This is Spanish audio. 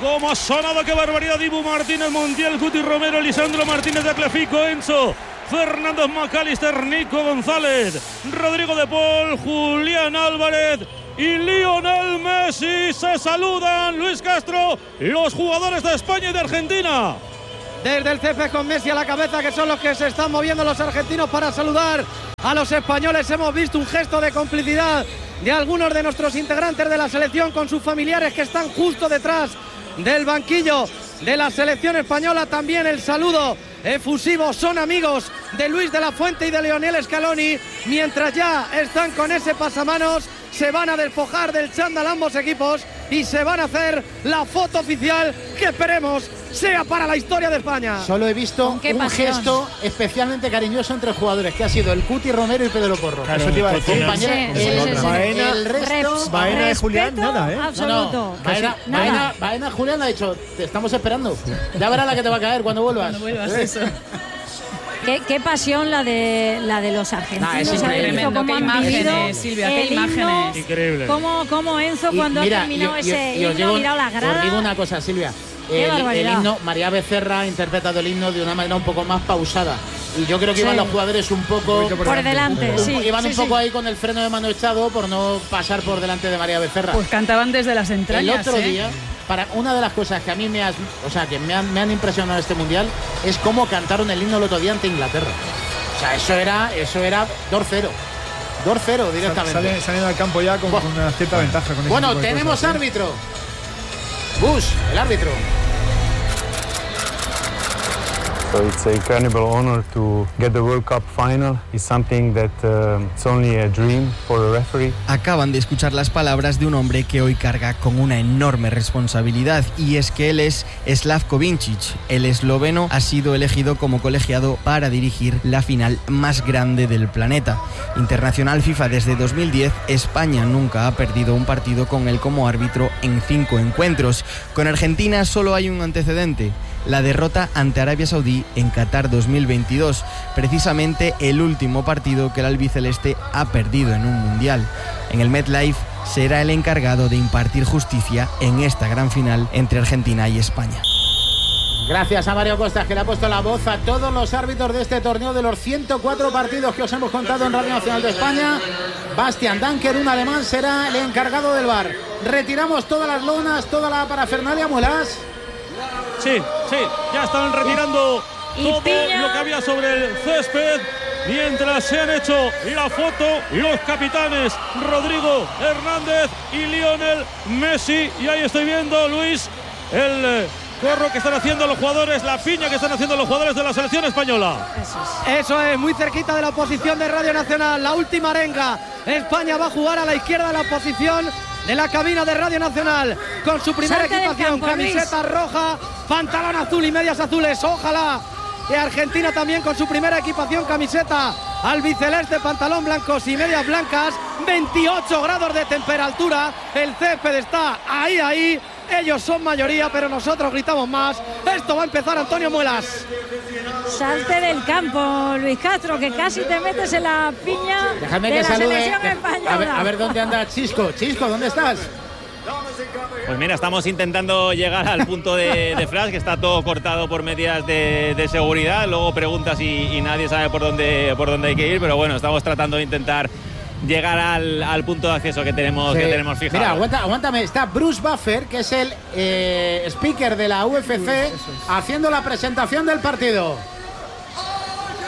¿Cómo ha sonado? ¡Qué barbaridad! Dibu Martínez, Montiel, Cuti Romero, Lisandro Martínez de Clefico, Enzo Fernández, McAllister, Nico González, Rodrigo de Paul, Julián Álvarez y Lionel Messi. Se saludan, Luis Castro, los jugadores de España y de Argentina. Desde el césped con Messi a la cabeza, que son los que se están moviendo los argentinos para saludar a los españoles. Hemos visto un gesto de complicidad de algunos de nuestros integrantes de la selección con sus familiares que están justo detrás del banquillo de la selección española. También el saludo efusivo. Son amigos de Luis de la Fuente y de Lionel Scaloni. Mientras ya están con ese pasamanos, se van a despojar del chándal ambos equipos y se van a hacer la foto oficial que esperemos sea para la historia de España. Solo he visto un gesto especialmente cariñoso entre jugadores, que ha sido el Cuti Romero y Pedro Porro. Claro, eso te iba a decir. El resto, Baena de Julián, nada, ¿eh? Absoluto. Baena Julián ha dicho, te estamos esperando. Ya verás la que te va a caer cuando vuelvas. Eso. Qué pasión la de los argentinos. Es increíble. Cómo han vivido Silvia, qué imágenes. Increíble. Cómo Enzo cuando ha terminado ese himno ha mirado la grada. Os digo una cosa, Silvia. El himno, María Becerra ha interpretado el himno de una manera un poco más pausada. Y yo creo que iban los jugadores un poco por delante. Iban un poco ahí con el freno de mano echado por no pasar por delante de María Becerra. Pues cantaban desde las entrañas. El otro día, para una de las cosas que a mí me han impresionado en este mundial es cómo cantaron el himno el otro día ante Inglaterra. O sea, eso era 2-0. 2-0 directamente. Saliendo al campo ya con una cierta ventaja. Con bueno, tenemos árbitro. Bush, el árbitro. So it's an incredible honor to get the World Cup final. It's something that it's only a dream for a referee. Acaban de escuchar las palabras de un hombre que hoy carga con una enorme responsabilidad, y es que él es Slavko Vincic. El esloveno ha sido elegido como colegiado para dirigir la final más grande del planeta. Internacional FIFA desde 2010, España nunca ha perdido un partido con él como árbitro en 5 encuentros. Con Argentina solo hay un antecedente: la derrota ante Arabia Saudí en Qatar 2022, precisamente el último partido que el albiceleste ha perdido en un mundial. En el MetLife será el encargado de impartir justicia en esta gran final entre Argentina y España. Gracias a Mario Costas, que le ha puesto la voz a todos los árbitros de este torneo, de los 104 partidos que os hemos contado en Radio Nacional de España. Bastian Danker, un alemán, será el encargado del VAR. Retiramos todas las lonas, toda la parafernalia, Muelas. Sí, ya están retirando todo lo que había sobre el césped, mientras se han hecho la foto los capitanes Rodrigo Hernández y Lionel Messi. Y ahí estoy viendo, Luis, el corro que están haciendo los jugadores, la piña que están haciendo los jugadores de la selección española. Eso es, muy cerquita de la oposición de Radio Nacional. La última arenga. España va a jugar a la izquierda de la oposición de la cabina de Radio Nacional, con su primera equipación, camiseta roja, pantalón azul y medias azules. Ojalá que Argentina también con su primera equipación, camiseta albiceleste, pantalón blancos y medias blancas. 28 grados de temperatura, el césped está ahí. Ellos son mayoría, pero nosotros gritamos más. Esto va a empezar, Antonio Muelas. Salte del campo, Luis Castro, que casi te metes en la piña. Déjame de que la salude. selección española. A ver dónde anda Chisco. Chisco, ¿dónde estás? Pues mira, estamos intentando llegar al punto de flash, que está todo cortado por medidas de seguridad. Luego preguntas y nadie sabe por dónde hay que ir, pero bueno, estamos tratando de intentar llegar al punto de acceso que tenemos fijado. Mira, aguántame, está Bruce Buffer, que es el speaker de la UFC, haciendo la presentación del partido.